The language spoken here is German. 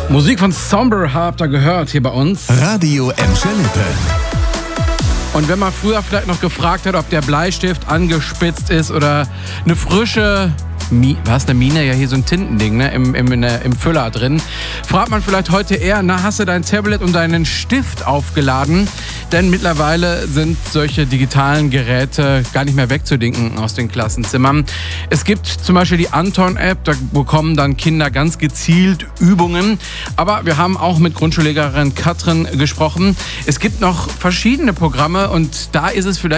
Musik von Somber habt ihr gehört hier bei uns. Radio Emscher Lippe. Und wenn man früher vielleicht noch gefragt hat, ob der Bleistift angespitzt ist oder eine frische eine Mine? Ja, hier so ein Tintending, ne? Im Füller drin. Fragt man vielleicht heute eher, hast du dein Tablet und deinen Stift aufgeladen? Denn mittlerweile sind solche digitalen Geräte gar nicht mehr wegzudenken aus den Klassenzimmern. Es gibt zum Beispiel die Anton-App, da bekommen dann Kinder ganz gezielt Übungen. Aber wir haben auch mit Grundschullehrerin Katrin gesprochen. Es gibt noch verschiedene Programme und da ist es vielleicht